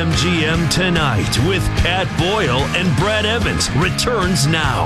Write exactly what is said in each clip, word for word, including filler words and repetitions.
BetMGM Tonight with Pat Boyle and Brad Evans returns now.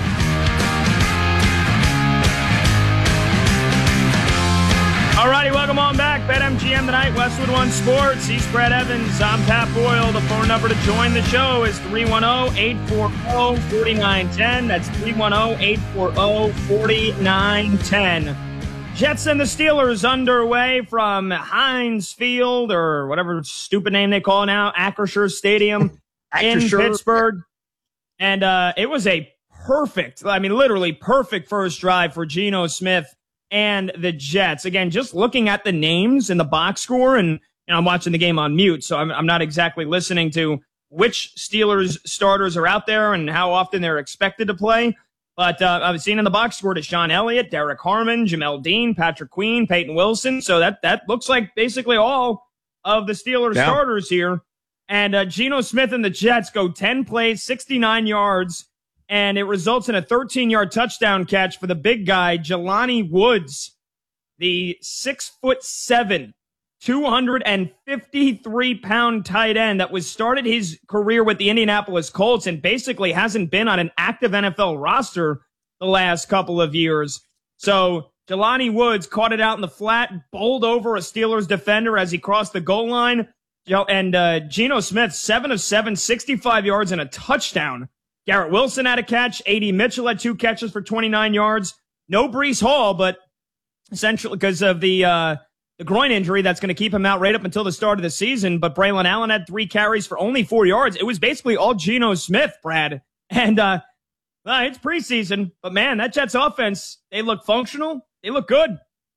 All righty, welcome on back. BetMGM Tonight, Westwood One Sports. He's Brad Evans. I'm Pat Boyle. The phone number to join the show is three one zero, eight four zero, four nine one zero. That's three one zero, eight four zero, four nine one zero. Jets and the Steelers underway from Heinz Field, or whatever stupid name they call it now, Acrisure Stadium in Pittsburgh. And uh, it was a perfect, I mean, literally perfect first drive for Geno Smith and the Jets. Again, just looking at the names in the box score, and, and I'm watching the game on mute, so I'm, I'm not exactly listening to which Steelers starters are out there and how often they're expected to play. But uh, I've seen in the box score to Sean Elliott, Derek Harmon, Jamel Dean, Patrick Queen, Peyton Wilson. So that that looks like basically all of the Steelers yeah. starters here. And uh, Geno Smith and the Jets go ten plays, sixty-nine yards, and it results in a thirteen-yard touchdown catch for the big guy, Jelani Woods, the six foot seven, two hundred fifty-three pound tight end that was started his career with the Indianapolis Colts and basically hasn't been on an active N F L roster the last couple of years. So Jelani Woods caught it out in the flat, bowled over a Steelers defender as he crossed the goal line. And uh, Geno Smith, seven of seven, sixty-five yards and a touchdown. Garrett Wilson had a catch. A D Mitchell had two catches for twenty-nine yards. No Breece Hall, but essentially because of the uh, the groin injury that's going to keep him out right up until the start of the season. But Braylon Allen had three carries for only four yards. It was basically all Geno Smith, Brad. And uh, well, it's preseason, but man, that Jets offense, they look functional. They look good.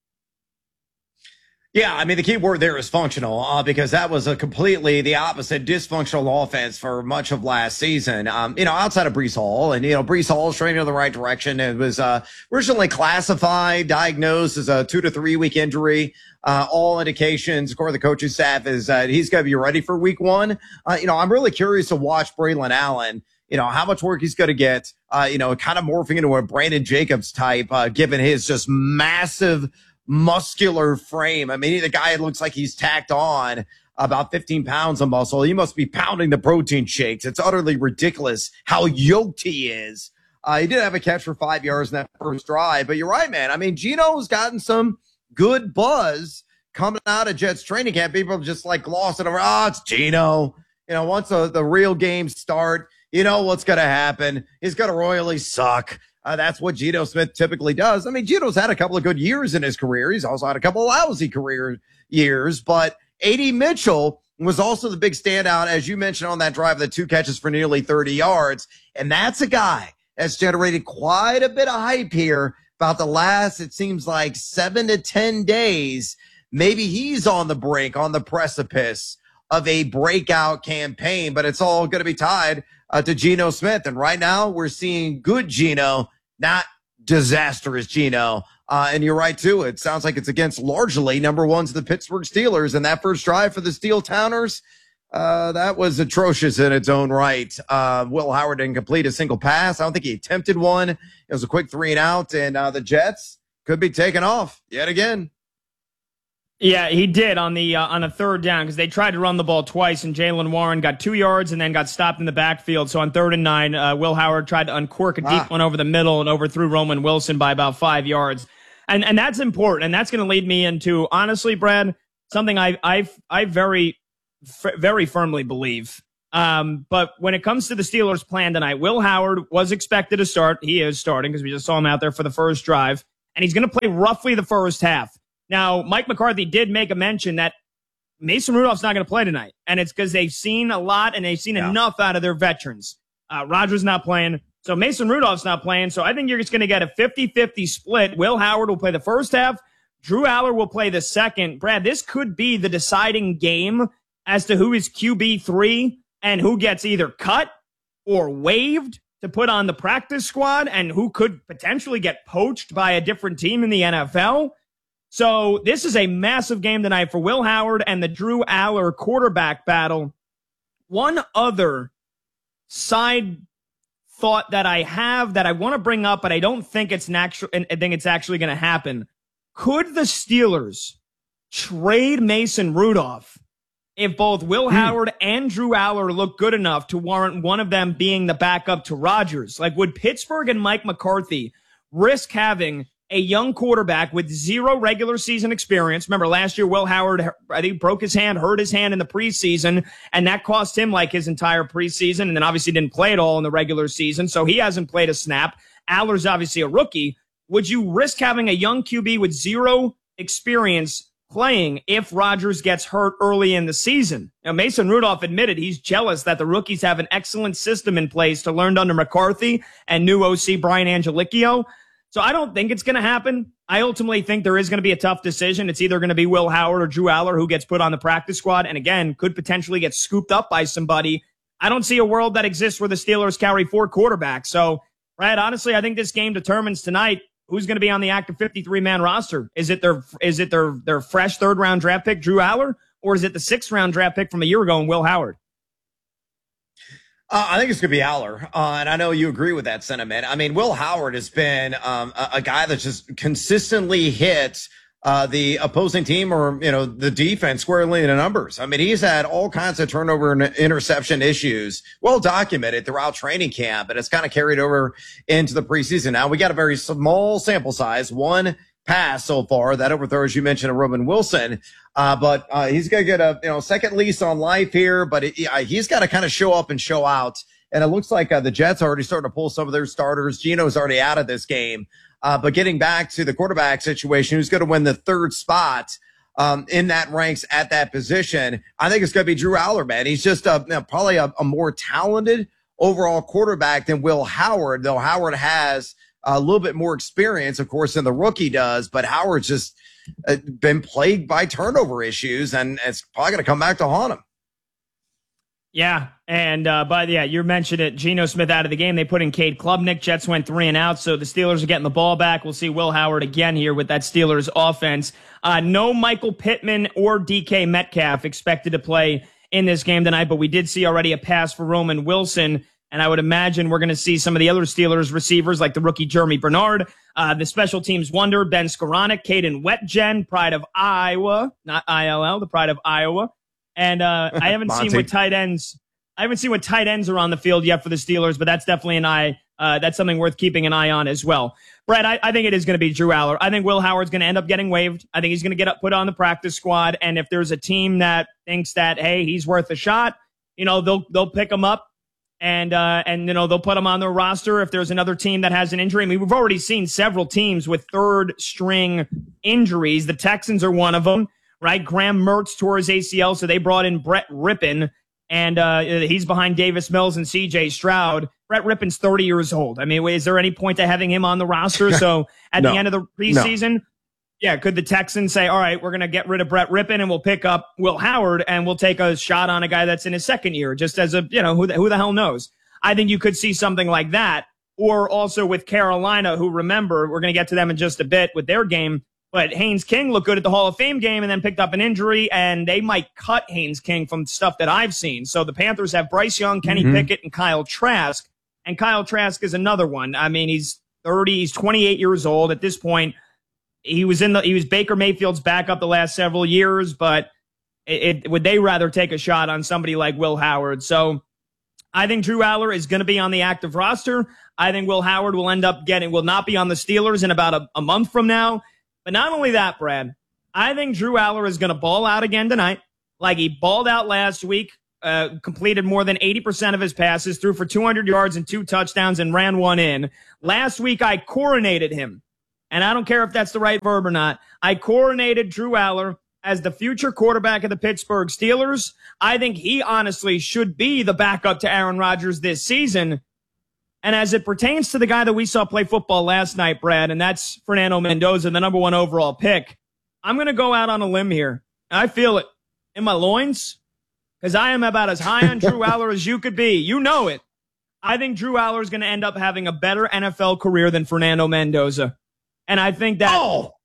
Yeah, I mean, the key word there is functional, uh, because that was a completely the opposite dysfunctional offense for much of last season. Um, you know, outside of Breece Hall, and, you know, Breece Hall is trending in the right direction. It was, uh, originally classified, diagnosed as a two to three week injury. Uh, all indications, of course, the coaching staff is that he's going to be ready for week one. Uh, you know, I'm really curious to watch Braylon Allen, you know, how much work he's going to get, uh, you know, kind of morphing into a Brandon Jacobs type, uh, given his just massive muscular frame. I mean, the guy looks like he's tacked on about fifteen pounds of muscle. He must be pounding the protein shakes. It's utterly ridiculous how yoked he is. Uh, he did have a catch for five yards in that first drive, but you're right, man. I mean, Geno's gotten some good buzz coming out of Jets training camp. People just like glossing over, oh, it's Geno. You know, once the, the real games start, you know what's going to happen. He's going to royally suck. Uh, that's what Geno Smith typically does. I mean, Geno's had a couple of good years in his career. He's also had a couple of lousy career years, but A D Mitchell was also the big standout, as you mentioned on that drive, the two catches for nearly thirty yards. And that's a guy that's generated quite a bit of hype here about the last, it seems like seven to ten days. Maybe he's on the brink, on the precipice of a breakout campaign, but it's all going to be tied uh, to Geno Smith. And right now we're seeing good Geno, not disastrous Geno. Uh, and you're right, too. It sounds like it's against largely number ones, the Pittsburgh Steelers. And that first drive for the Steel Towners, uh, that was atrocious in its own right. Uh, Will Howard didn't complete a single pass. I don't think he attempted one. It was a quick three and out. And uh, the Jets could be taken off yet again. Yeah, he did on the uh, on a third down because they tried to run the ball twice, and Jaylen Warren got two yards and then got stopped in the backfield. So on third and nine, uh, Will Howard tried to uncork a deep ah. one over the middle and overthrew Roman Wilson by about five yards. And and that's important, and that's going to lead me into, honestly, Brad, something I I I very very firmly believe. Um, but when it comes to the Steelers' plan tonight, Will Howard was expected to start. He is starting because we just saw him out there for the first drive, and he's going to play roughly the first half. Now, Mike McCarthy did make a mention that Mason Rudolph's not going to play tonight, and it's because they've seen a lot and they've seen yeah. enough out of their veterans. Uh, Rodgers not playing, so Mason Rudolph's not playing, so I think you're just going to get a fifty-fifty split. Will Howard will play the first half. Drew Aller will play the second. Brad, this could be the deciding game as to who is Q B three and who gets either cut or waived to put on the practice squad and who could potentially get poached by a different team in the N F L. So this is a massive game tonight for Will Howard and the Drew Aller quarterback battle. One other side thought that I have that I want to bring up, but I don't think it's natural. I think it's actually going to happen. Could the Steelers trade Mason Rudolph if both Will Hmm. Howard and Drew Aller look good enough to warrant one of them being the backup to Rodgers. Like, would Pittsburgh and Mike McCarthy risk having a young quarterback with zero regular season experience? Remember, last year, Will Howard, I think, broke his hand, hurt his hand in the preseason, and that cost him like his entire preseason, and then obviously didn't play at all in the regular season, so he hasn't played a snap. Aller's obviously a rookie. Would you risk having a young Q B with zero experience playing if Rodgers gets hurt early in the season? Now, Mason Rudolph admitted he's jealous that the rookies have an excellent system in place to learn under McCarthy and new O C Brian Angelicchio. So I don't think it's going to happen. I ultimately think there is going to be a tough decision. It's either going to be Will Howard or Drew Aller who gets put on the practice squad, and again, could potentially get scooped up by somebody. I don't see a world that exists where the Steelers carry four quarterbacks. So, Brad, honestly, I think this game determines tonight who's going to be on the active fifty-three man roster. Is it their is it their their fresh third round draft pick, Drew Aller, or is it the sixth round draft pick from a year ago in Will Howard? Uh, I think it's going to be Aller, uh, and I know you agree with that sentiment. I mean, Will Howard has been um, a, a guy that just consistently hits uh, the opposing team or, you know, the defense squarely in the numbers. I mean, he's had all kinds of turnover and interception issues, well documented throughout training camp, and it's kind of carried over into the preseason. Now, we got a very small sample size, one pass so far, that overthrow, as you mentioned, of Roman Wilson. Uh, but, uh, he's going to get a, you know, second lease on life here, but it, uh, he's got to kind of show up and show out. And it looks like, uh, the Jets are already starting to pull some of their starters. Geno's already out of this game. Uh, but getting back to the quarterback situation, who's going to win the third spot, um, in that ranks at that position? I think it's going to be Drew Aller, man. He's just, uh, you know, probably a, a more talented overall quarterback than Will Howard, though Howard has a little bit more experience, of course, than the rookie does, but Howard's just uh, been plagued by turnover issues, and it's probably going to come back to haunt him. Yeah, and uh, but yeah, you mentioned it. Geno Smith out of the game. They put in Cade Klubnik. Jets went three and out, so the Steelers are getting the ball back. We'll see Will Howard again here with that Steelers offense. Uh, no Michael Pittman or D K Metcalf expected to play in this game tonight, but we did see already a pass for Roman Wilson. And I would imagine we're going to see some of the other Steelers receivers like the rookie Jeremy Bernard, uh, the special teams wonder, Ben Skoranek, Caden Wetjen, pride of Iowa, not I L L, the pride of Iowa. And uh, I haven't seen what tight ends, I haven't seen what tight ends are on the field yet for the Steelers, but that's definitely an eye. Uh, that's something worth keeping an eye on as well. Brad, I, I think it is going to be Drew Aller. I think Will Howard's going to end up getting waived. I think he's going to get up, put on the practice squad. And if there's a team that thinks that, hey, he's worth a shot, you know, they'll they'll pick him up. And, uh, and, you know, they'll put him on their roster if there's another team that has an injury. I mean, we've already seen several teams with third string injuries. The Texans are one of them, right? Graham Mertz tore his A C L, so they brought in Brett Rippon, and, uh, he's behind Davis Mills and C J Stroud. Brett Rippon's thirty years old. I mean, is there any point to having him on the roster? So at no, the end of the preseason, no. Yeah, could the Texans say, all right, we're going to get rid of Brett Rippon and we'll pick up Will Howard and we'll take a shot on a guy that's in his second year, just as a, you know, who the, who the hell knows? I think you could see something like that. Or also with Carolina, who, remember, we're going to get to them in just a bit with their game, but Haynes King looked good at the Hall of Fame game and then picked up an injury, and they might cut Haynes King from stuff that I've seen. So the Panthers have Bryce Young, Kenny mm-hmm. Pickett, and Kyle Trask. And Kyle Trask is another one. I mean, he's thirty, he's twenty-eight years old at this point. He was in the, he was Baker Mayfield's backup the last several years, but it, it, would they rather take a shot on somebody like Will Howard? So I think Drew Aller is going to be on the active roster. I think Will Howard will end up getting, will not be on the Steelers in about a, a month from now. But not only that, Brad, I think Drew Aller is going to ball out again tonight, like he balled out last week, uh, completed more than eighty percent of his passes, threw for two hundred yards and two touchdowns and ran one in. Last week, I coronated him. And I don't care if that's the right verb or not. I coronated Drew Aller as the future quarterback of the Pittsburgh Steelers. I think he honestly should be the backup to Aaron Rodgers this season. And as it pertains to the guy that we saw play football last night, Brad, and that's Fernando Mendoza, the number one overall pick, I'm going to go out on a limb here. I feel it in my loins because I am about as high on Drew Aller as you could be. You know it. I think Drew Aller is going to end up having a better N F L career than Fernando Mendoza. And I think that oh.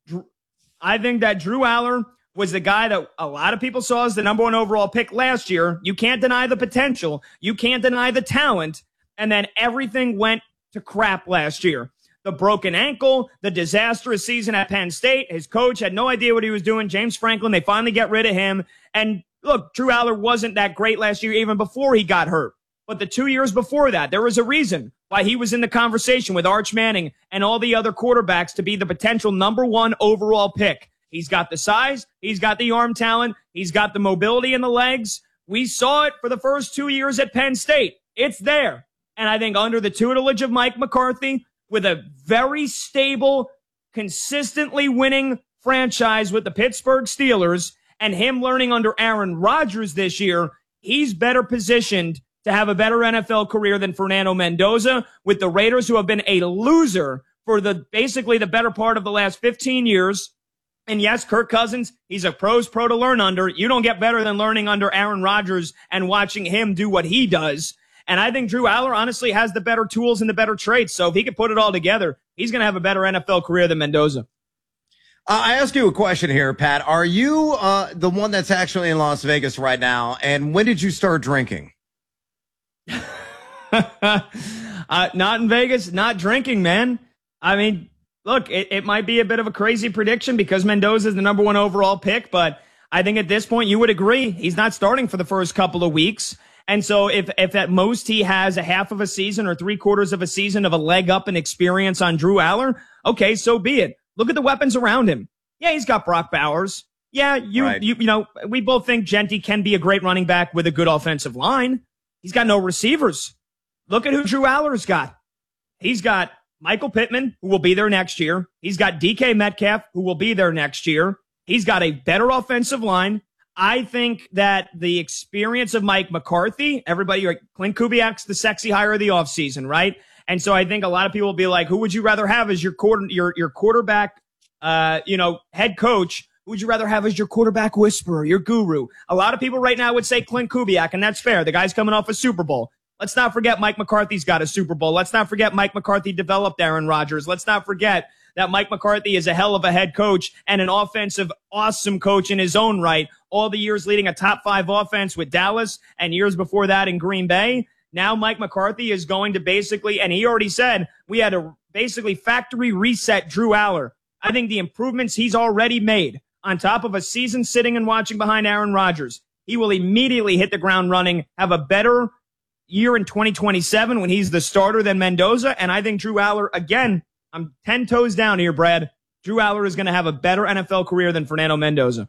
I think that Drew Aller was the guy that a lot of people saw as the number one overall pick last year. You can't deny the potential. You can't deny the talent. And then everything went to crap last year. The broken ankle, the disastrous season at Penn State. His coach had no idea what he was doing. James Franklin, they finally get rid of him. And look, Drew Aller wasn't that great last year, even before he got hurt. But the two years before that, there was a reason why he was in the conversation with Arch Manning and all the other quarterbacks to be the potential number one overall pick. He's got the size. He's got the arm talent. He's got the mobility in the legs. We saw it for the first two years at Penn State. It's there. And I think under the tutelage of Mike McCarthy, with a very stable, consistently winning franchise with the Pittsburgh Steelers, and him learning under Aaron Rodgers this year, he's better positioned to have a better N F L career than Fernando Mendoza, with the Raiders, who have been a loser for the basically the better part of the last fifteen years. And yes, Kirk Cousins, he's a pro's pro to learn under. You don't get better than learning under Aaron Rodgers and watching him do what he does. And I think Drew Aller honestly has the better tools and the better traits. So if he can put it all together, he's going to have a better N F L career than Mendoza. Uh, I ask you a question here, Pat. Are you uh, the one that's actually in Las Vegas right now? And when did you start drinking? uh, not in Vegas, not drinking, man. I mean, look, it, it might be a bit of a crazy prediction because Mendoza is the number one overall pick, but I think at this point you would agree he's not starting for the first couple of weeks. And so if, if at most he has a half of a season or three quarters of a season of a leg up in experience on Drew Aller, okay, so be it. Look at the weapons around him. Yeah, he's got Brock Bowers. Yeah, you, right. you, you know, we both think Genty can be a great running back with a good offensive line. He's got no receivers. Look at who Drew Aller's got. He's got Michael Pittman, who will be there next year. He's got D K Metcalf, who will be there next year. He's got a better offensive line. I think that the experience of Mike McCarthy, everybody, like Clint Kubiak's the sexy hire of the offseason, right? And so I think a lot of people will be like, who would you rather have as your quarter, your, your quarterback, uh, you know, head coach? Who would you rather have as your quarterback whisperer, your guru? A lot of people right now would say Clint Kubiak, and that's fair. The guy's coming off a Super Bowl. Let's not forget Mike McCarthy's got a Super Bowl. Let's not forget Mike McCarthy developed Aaron Rodgers. Let's not forget that Mike McCarthy is a hell of a head coach and an offensive awesome coach in his own right. All the years leading a top five offense with Dallas and years before that in Green Bay. Now Mike McCarthy is going to basically, and he already said, we had to basically factory reset Drew Aller. I think the improvements he's already made on top of a season sitting and watching behind Aaron Rodgers, he will immediately hit the ground running, have a better year in twenty twenty-seven when he's the starter than Mendoza. And I think Drew Aller, again, I'm ten toes down here, Brad. Drew Aller is going to have a better N F L career than Fernando Mendoza.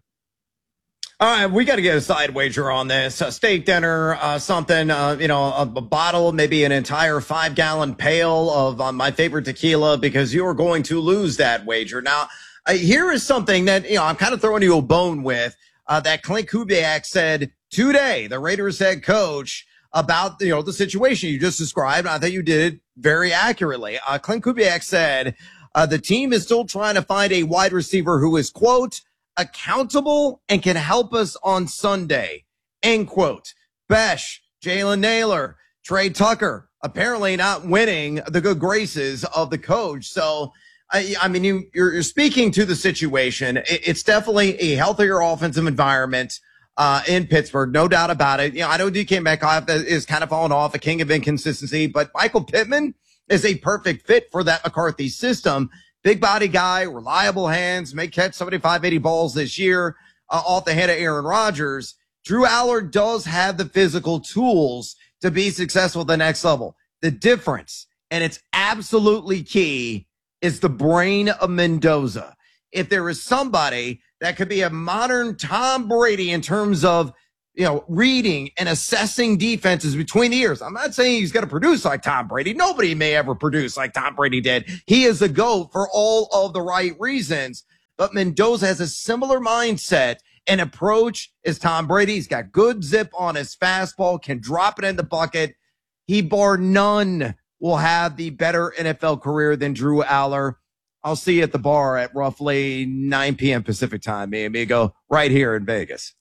All right, we got to get a side wager on this. A steak dinner, uh, something, uh, you know, a, a bottle, maybe an entire five-gallon pail of uh, my favorite tequila, because you are going to lose that wager. Now, uh, here is something that, you know, I'm kind of throwing you a bone with, uh, that Clint Kubiak said today, the Raiders head coach, about, you know, the situation you just described. I think you did it very accurately. Uh, Clint Kubiak said, uh, the team is still trying to find a wide receiver who is, quote, accountable and can help us on Sunday, end quote. Besh, Jalen Naylor, Trey Tucker, apparently not winning the good graces of the coach. So, I, I mean, you, you're, you're speaking to the situation. It, it's definitely a healthier offensive environment uh, in Pittsburgh, no doubt about it. You know, I know D K Metcalf is kind of falling off, a king of inconsistency, but Michael Pittman is a perfect fit for that McCarthy system. Big body guy, reliable hands, may catch seventy-five, eighty balls this year uh, off the head of Aaron Rodgers. Drew Aller does have the physical tools to be successful at the next level. The difference, and it's absolutely key, is the brain of Mendoza. If there is somebody that could be a modern Tom Brady in terms of, you know, reading and assessing defenses between the years. I'm not saying he's going to produce like Tom Brady. Nobody may ever produce like Tom Brady did. He is a GOAT for all of the right reasons. But Mendoza has a similar mindset and approach as Tom Brady. He's got good zip on his fastball, can drop it in the bucket. He, bar none, will have the better N F L career than Drew Aller. I'll see you at the bar at roughly nine p.m. Pacific time, mi amigo, right here in Vegas.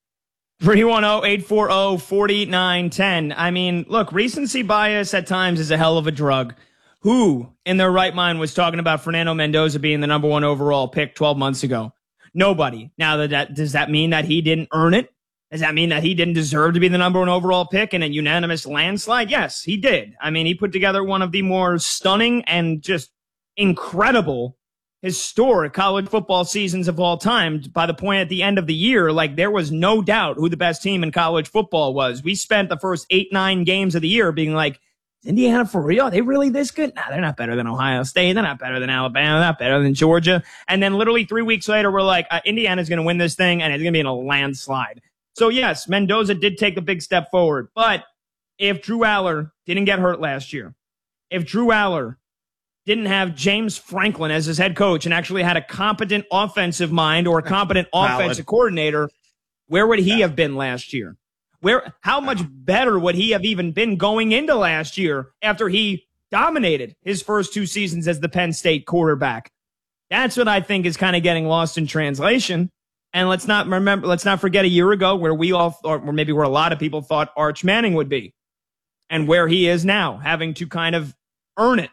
three one zero, eight four zero, four nine one zero. I mean, look, recency bias at times is a hell of a drug. Who in their right mind was talking about Fernando Mendoza being the number one overall pick twelve months ago? Nobody. Now, that, that does that mean that he didn't earn it? Does that mean that he didn't deserve to be the number one overall pick in a unanimous landslide? Yes, he did. I mean, he put together one of the more stunning and just incredible historic college football seasons of all time. By the point at the end of the year, like there was no doubt who the best team in college football was. We spent the first eight, nine games of the year being like, is Indiana for real? Are they really this good? No, they're not better than Ohio State. They're not better than Alabama. They're not better than Georgia. And then literally three weeks later, we're like, uh, Indiana's going to win this thing, and it's going to be in a landslide. So yes, Mendoza did take a big step forward. But if Drew Aller didn't get hurt last year, if Drew Aller didn't have James Franklin as his head coach and actually had a competent offensive mind or a competent offensive coordinator, where would he yeah. have been last year? Where, how much better would he have even been going into last year after he dominated his first two seasons as the Penn State quarterback? That's what I think is kind of getting lost in translation. And let's not remember, let's not forget a year ago where we all thought, or maybe where a lot of people thought Arch Manning would be and where he is now, having to kind of earn it.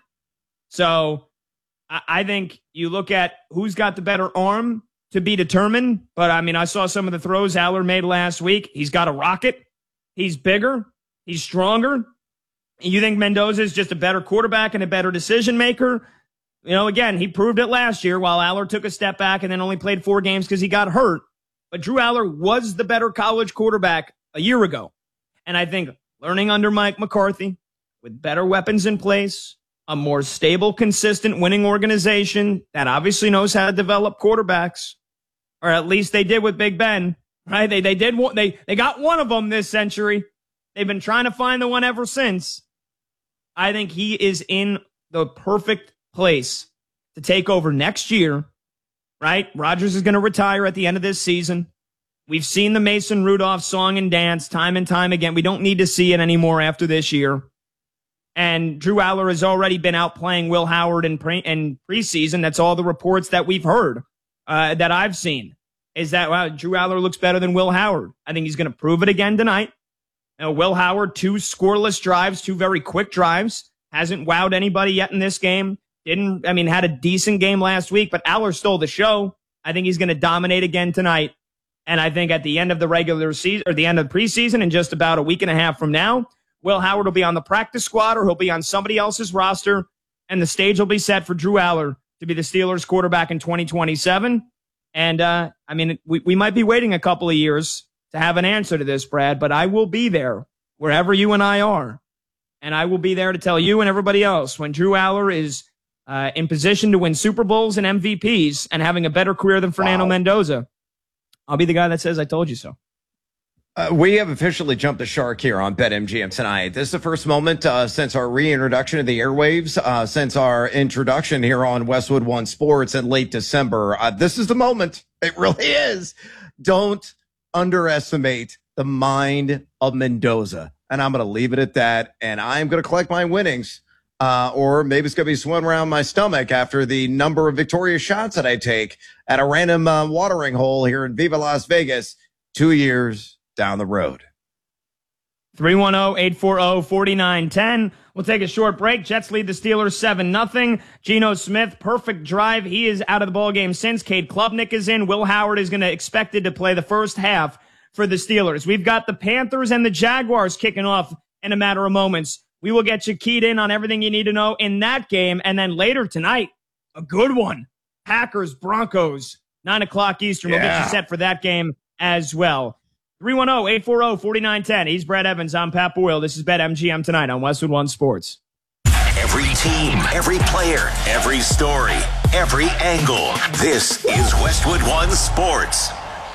So I think you look at who's got the better arm to be determined. But I mean, I saw some of the throws Aller made last week. He's got a rocket. He's bigger. He's stronger. You think Mendoza is just a better quarterback and a better decision maker? You know, again, he proved it last year while Aller took a step back and then only played four games because he got hurt. But Drew Aller was the better college quarterback a year ago. And I think learning under Mike McCarthy with better weapons in place, a more stable, consistent winning organization that obviously knows how to develop quarterbacks, or at least they did with Big Ben, right? They they did they they got one of them this century. They've been trying to find the one ever since. I think he is in the perfect place to take over next year, right? Rodgers is going to retire at the end of this season. We've seen the Mason Rudolph song and dance time and time again. We don't need to see it anymore after this year. And Drew Aller has already been out playing Will Howard in, pre- in preseason. That's all the reports that we've heard, uh, that I've seen, is that wow, Drew Aller looks better than Will Howard. I think he's going to prove it again tonight. You know, Will Howard, two scoreless drives, two very quick drives. Hasn't wowed anybody yet in this game. Didn't, I mean, had a decent game last week, but Aller stole the show. I think he's going to dominate again tonight. And I think at the end of the regular season, or the end of the preseason, in just about a week and a half from now, Will Howard will be on the practice squad or he'll be on somebody else's roster, and the stage will be set for Drew Aller to be the Steelers quarterback in twenty twenty-seven. And, uh, I mean, we, we might be waiting a couple of years to have an answer to this, Brad, but I will be there wherever you and I are. And I will be there to tell you and everybody else when Drew Aller is uh, in position to win Super Bowls and M V Ps and having a better career than Fernando wow. Mendoza. I'll be the guy that says I told you so. Uh, we have officially jumped the shark here on BetMGM tonight. This is the first moment uh, since our reintroduction of the airwaves, uh, since our introduction here on Westwood One Sports in late December. Uh, this is the moment. It really is. Don't underestimate the mind of Mendoza. And I'm going to leave it at that. And I'm going to collect my winnings. Uh, or maybe it's going to be swimming around my stomach after the number of victorious shots that I take at a random uh, watering hole here in Viva Las Vegas two years down the road. three one zero, eight four zero, four nine one zero. We'll take a short break. Jets lead the Steelers seven nothing. Geno Smith, perfect drive. He is out of the ballgame since. Cade Klubnik is in. Will Howard is going to expected to play the first half for the Steelers. We've got the Panthers and the Jaguars kicking off in a matter of moments. We will get you keyed in on everything you need to know in that game. And then later tonight, a good one. Packers, Broncos, nine o'clock Eastern. Yeah. We'll get you set for that game as well. three one zero, eight four zero, four nine one zero. He's Brad Evans. I'm Pat Boyle. This is BetMGM tonight on Westwood One Sports. Every team, every player, every story, every angle. This is Westwood One Sports.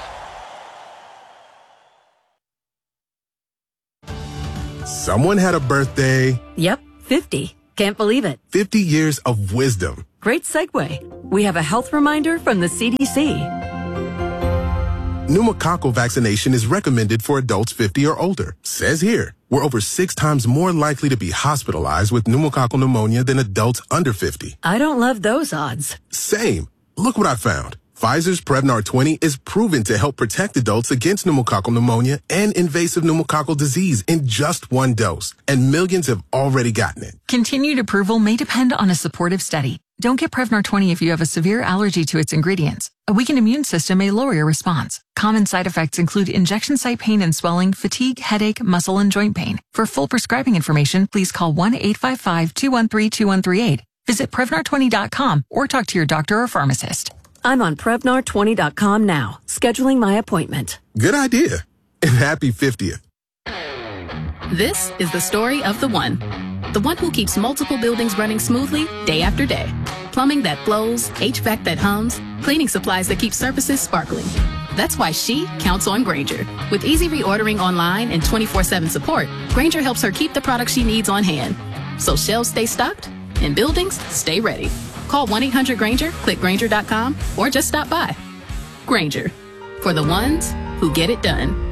Someone had a birthday. Yep, fifty. Can't believe it. fifty years of wisdom. Great segue. We have a health reminder from the C D C. Pneumococcal vaccination is recommended for adults fifty or older. Says here, we're over six times more likely to be hospitalized with pneumococcal pneumonia than adults under fifty. I don't love those odds. Same. Look what I found. Pfizer's Prevnar twenty is proven to help protect adults against pneumococcal pneumonia and invasive pneumococcal disease in just one dose. And millions have already gotten it. Continued approval may depend on a supportive study. Don't get Prevnar twenty if you have a severe allergy to its ingredients. A weakened immune system may lower your response. Common side effects include injection site pain and swelling, fatigue, headache, muscle, and joint pain. For full prescribing information, please call one eight five five, two one three, two one three eight. Visit Prevnar twenty dot com or talk to your doctor or pharmacist. I'm on Prevnar twenty dot com now, scheduling my appointment. Good idea. And happy fiftieth. This is the story of the one. The one who keeps multiple buildings running smoothly day after day. Plumbing that flows, H V A C that hums, cleaning supplies that keep surfaces sparkling. That's why she counts on Grainger. With easy reordering online and twenty-four seven support, Grainger helps her keep the products she needs on hand. So shelves stay stocked and buildings stay ready. Call one eight hundred Grainger, click Grainger dot com, or just stop by. Grainger, for the ones who get it done.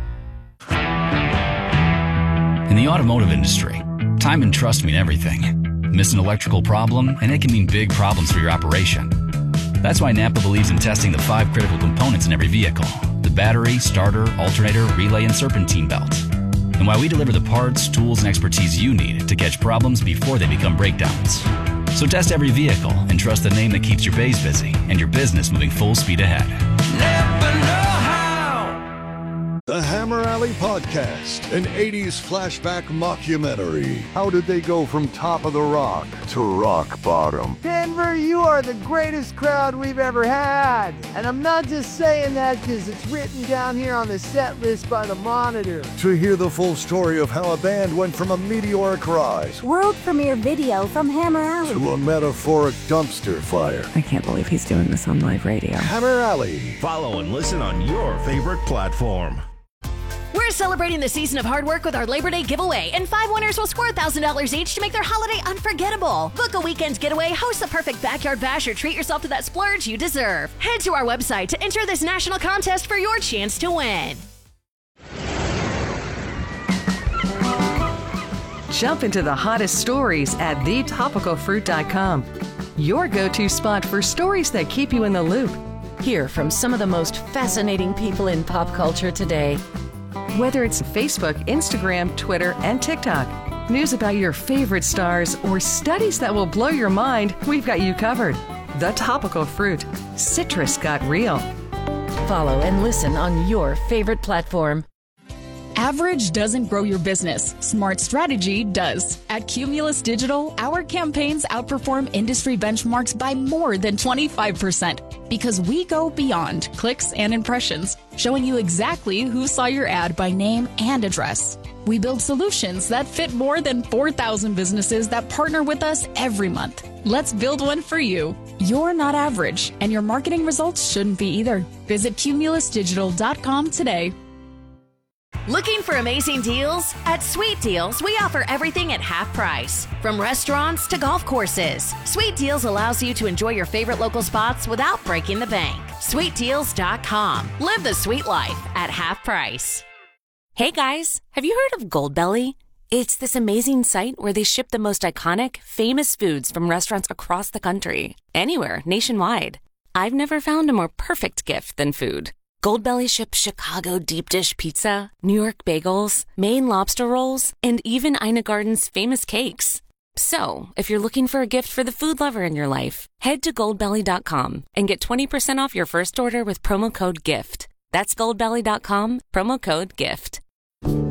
In the automotive industry, time and trust mean everything. Miss an electrical problem, and it can mean big problems for your operation. That's why Napa believes in testing the five critical components in every vehicle: the battery, starter, alternator, relay, and serpentine belt. And why we deliver the parts, tools, and expertise you need to catch problems before they become breakdowns. So test every vehicle and trust the name that keeps your bays busy and your business moving full speed ahead. Never know how. The Hammer Alley Podcast, an eighties flashback mockumentary. How did they go from top of the rock to rock bottom? Denver, you are the greatest crowd we've ever had. And I'm not just saying that because it's written down here on the set list by the Monitor. To hear the full story of how a band went from a meteoric rise, world premiere video from Hammer Alley, to a metaphoric dumpster fire. I can't believe he's doing this on live radio. Hammer Alley. Follow and listen on your favorite platform. We're celebrating the season of hard work with our Labor Day giveaway, and five winners will score one thousand dollars each to make their holiday unforgettable. Book a weekend getaway, host the perfect backyard bash, or treat yourself to that splurge you deserve. Head to our website to enter this national contest for your chance to win. Jump into the hottest stories at the topical fruit dot com. Your go-to spot for stories that keep you in the loop. Hear from some of the most fascinating people in pop culture today. Whether it's Facebook, Instagram, Twitter, and TikTok, news about your favorite stars, or studies that will blow your mind, we've got you covered. The Topical Fruit. Citrus got real. Follow and listen on your favorite platform. Average doesn't grow your business. Smart strategy does. At Cumulus Digital, our campaigns outperform industry benchmarks by more than twenty-five percent because we go beyond clicks and impressions, showing you exactly who saw your ad by name and address. We build solutions that fit more than four thousand businesses that partner with us every month. Let's build one for you. You're not average, and your marketing results shouldn't be either. Visit cumulus digital dot com today. Looking for amazing deals? At Sweet Deals, we offer everything at half price. From restaurants to golf courses, Sweet Deals allows you to enjoy your favorite local spots without breaking the bank. sweet deals dot com. Live the sweet life at half price. Hey guys, have you heard of Goldbelly? It's this amazing site where they ship the most iconic, famous foods from restaurants across the country, anywhere, nationwide. I've never found a more perfect gift than food. Goldbelly ships Chicago deep dish pizza, New York bagels, Maine lobster rolls, and even Ina Garden's famous cakes. So, if you're looking for a gift for the food lover in your life, head to goldbelly dot com and get twenty percent off your first order with promo code GIFT. That's goldbelly dot com, promo code GIFT.